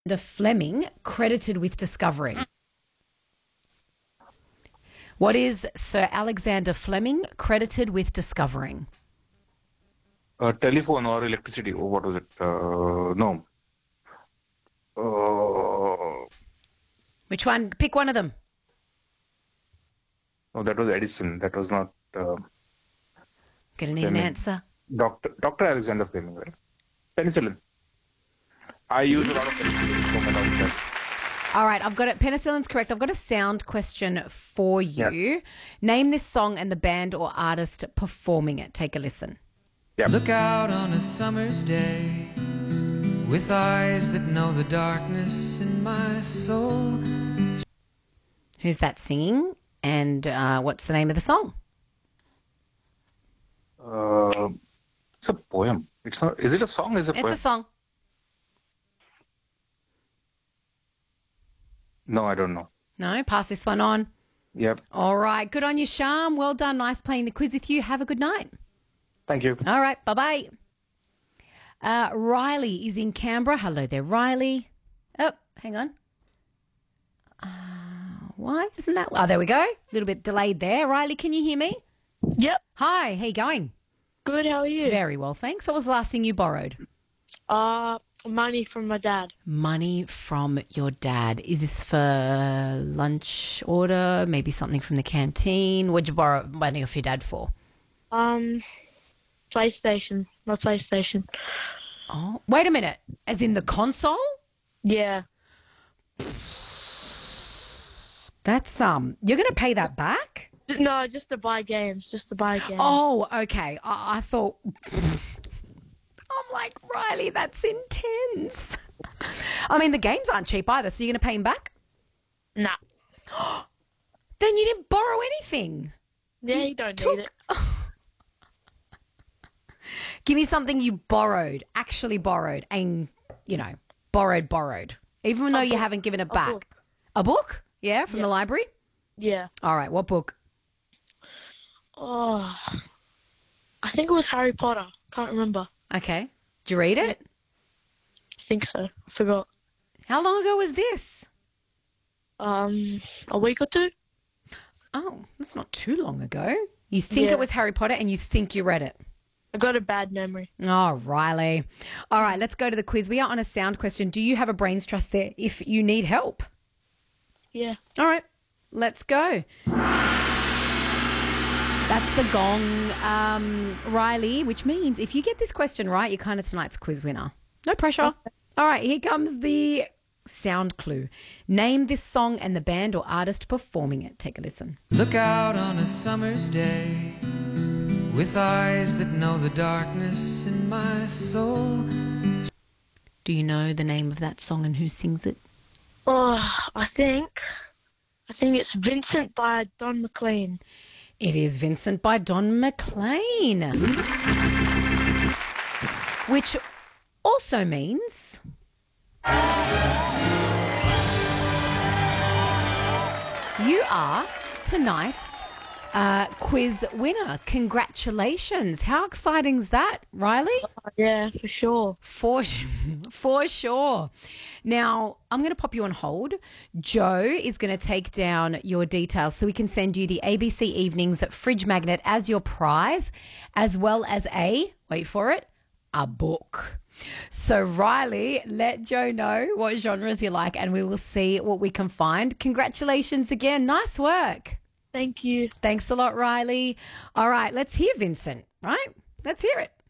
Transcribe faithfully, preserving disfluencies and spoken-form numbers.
The Fleming credited with discovering? What is Sir Alexander Fleming credited with discovering? Uh, telephone or electricity. Oh, what was it? Uh, no. Uh, Which one? Pick one of them. no, that was Edison. That was not uh, Gonna need an Fleming. answer. Doctor Doctor Alexander Fleming, right? Penicillin. I use a lot of penicillin for my doctor. All right, I've got it. Penicillin's correct. I've got a sound question for you. Yeah. Name this song and the band or artist performing it. Take a listen. Yeah. Look out on a summer's day with eyes that know the darkness in my soul. Who's that singing? And uh, what's the name of the song? Uh, it's a poem. It's not. Is it a song? Is it a It's poem? a song. No, I don't know. No, pass this one on. Yep. All right, good on you, Sham. Well done. Nice playing the quiz with you. Have a good night. Thank you. All right, bye-bye. Uh, Riley is in Canberra. Hello there, Riley. Oh, hang on. Uh, why isn't that? Oh, there we go. A little bit delayed there. Riley, can you hear me? Yep. Hi, how you going? Good. How are you? Very well, thanks. What was the last thing you borrowed? Uh, money from my dad. Money from your dad. Is this for lunch order? Maybe something from the canteen? What'd you borrow money off your dad for? Um, PlayStation. My PlayStation. Oh, wait a minute. As in the console? Yeah. That's um. You're going to pay that back? No, just to buy games. Just to buy games. Oh, okay. I, I thought. I'm like, Riley, that's intense. I mean, the games aren't cheap either, so you're going to pay him back? Nah. Then you didn't borrow anything. Yeah, you don't Took- need it. Give me something you borrowed, actually borrowed, and, you know, borrowed, borrowed. Even though you book. haven't given it A back. book. A book? Yeah, from Yeah. the library? Yeah. All right, what book? Oh, I think it was Harry Potter. Can't remember. Okay. Did you read it? I think so. I forgot. How long ago was this? Um, a week or two. Oh, that's not too long ago. You think Yeah. it was Harry Potter and you think you read it. I got a bad memory. Oh, Riley. All right, let's go to the quiz. We are on a sound question. Do you have a brains trust there if you need help? Yeah. All right, let's go. That's the gong, um, Riley, which means if you get this question right, you're kind of tonight's quiz winner. No pressure. All right, here comes the sound clue. Name this song and the band or artist performing it. Take a listen. Look out on a summer's day with eyes that know the darkness in my soul. Do you know the name of that song and who sings it? Oh, I think, I think it's Vincent by Don McLean. It is Vincent by Don McLean. Which also means you are tonight's uh, quiz winner. Congratulations. How exciting is that, Riley? Yeah, for sure. For, for sure. Now, I'm going to pop you on hold. Joe is going to take down your details so we can send you the A B C Evenings Fridge Magnet as your prize, as well as a, wait for it, a book. So, Riley, let Joe know what genres you like and we will see what we can find. Congratulations again. Nice work. Thank you. Thanks a lot, Riley. All right, let's hear Vincent, right? Let's hear it.